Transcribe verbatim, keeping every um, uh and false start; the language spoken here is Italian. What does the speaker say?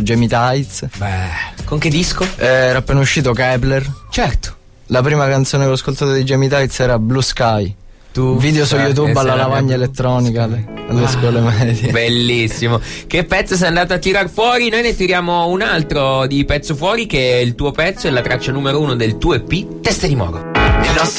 Jamie Tights. Beh, con che disco? Eh, era appena uscito Kepler. Certo. La prima canzone che ho ascoltato di Jamie Tights era Blue Sky. Tu video su YouTube alla lavagna lavagna elettronica alle, alle ah, scuole medie. Bellissimo. Che pezzo sei andato a tirar fuori? Noi ne tiriamo un altro di pezzo fuori, che è il tuo pezzo, è la traccia numero uno del tuo E P, Teste di Moro.